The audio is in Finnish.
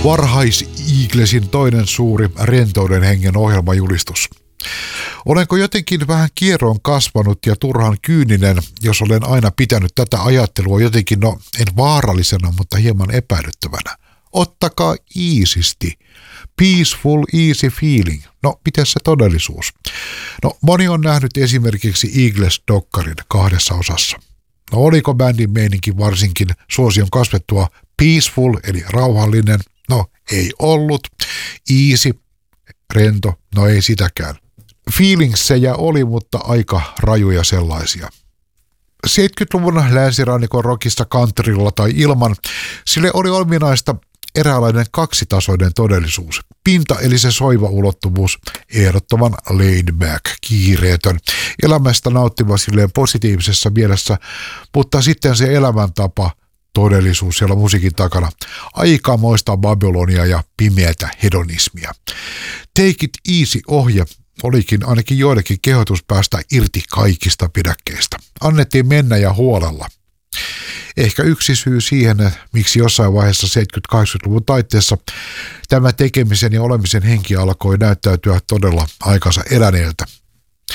Varhais-Eaglesin toinen suuri rentouden hengen ohjelmajulistus. Olenko jotenkin vähän kieroon kasvanut ja turhan kyyninen, jos olen aina pitänyt tätä ajattelua jotenkin, en vaarallisena, mutta hieman epäilyttävänä. Ottakaa iisisti. Peaceful, easy feeling. No, miten se todellisuus? No, moni on nähnyt esimerkiksi Eagles-dokkarin 2 osassa. No, oliko bändin meininki varsinkin suosion kasvettua peaceful, eli rauhallinen? No, ei ollut. Easy, rento, no ei sitäkään. Feelingsejä oli, mutta aika rajuja sellaisia. 70-luvun länsirannikon rockista countrylla tai ilman, sille oli ominaista eräänlainen kaksitasoinen todellisuus. Pinta eli se soiva ulottuvuus, ehdottoman laid back, kiireetön, elämästä nauttiva silleen positiivisessa mielessä, mutta sitten se elämäntapa, todellisuus siellä musiikin takana, aikamoista Babylonia ja pimeätä hedonismia. Take it easy -ohje olikin ainakin joillekin kehotus päästä irti kaikista pidäkkeistä. Annettiin mennä ja huolella. Ehkä yksi syy siihen, miksi jossain vaiheessa 70-80-luvun taitteessa tämä tekemisen ja olemisen henki alkoi näyttäytyä todella aikansa eläneeltä.